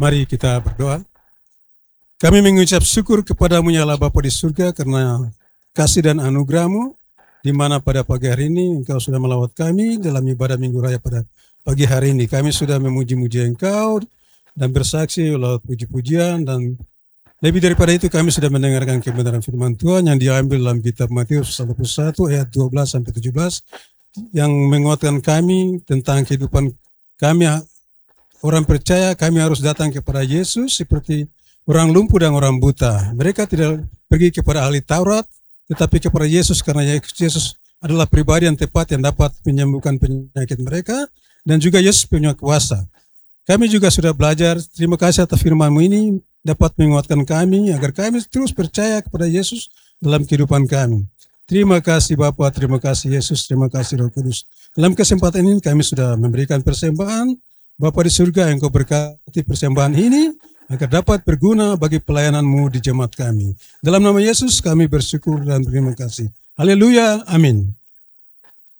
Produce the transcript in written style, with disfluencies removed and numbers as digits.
Mari kita berdoa. Kami mengucap syukur kepadamu ya Allah Bapa di surga karena kasih dan anugerah-Mu, di mana pada pagi hari ini Engkau sudah melawat kami dalam ibadah Minggu Raya pada pagi hari ini. Kami sudah memuji-muji Engkau dan bersaksi lewat puji-pujian, dan lebih daripada itu kami sudah mendengarkan kebenaran firman Tuhan yang diambil dalam kitab Matius 21 ayat 12-17 yang menguatkan kami tentang kehidupan kami orang percaya. Kami harus datang kepada Yesus seperti orang lumpuh dan orang buta. Mereka tidak pergi kepada ahli Taurat, tetapi kepada Yesus karena Yesus adalah pribadi yang tepat yang dapat menyembuhkan penyakit mereka, dan juga Yesus punya kuasa. Kami juga sudah belajar. Terima kasih atas firman-Mu ini dapat menguatkan kami agar kami terus percaya kepada Yesus dalam kehidupan kami. Terima kasih Bapa, terima kasih Yesus, terima kasih Roh Kudus. Dalam kesempatan ini kami sudah memberikan persembahan. Bapa di surga, Engkau berkati persembahan ini agar dapat berguna bagi pelayanan-Mu di jemaat kami. Dalam nama Yesus kami bersyukur dan terima kasih. Haleluya, amin.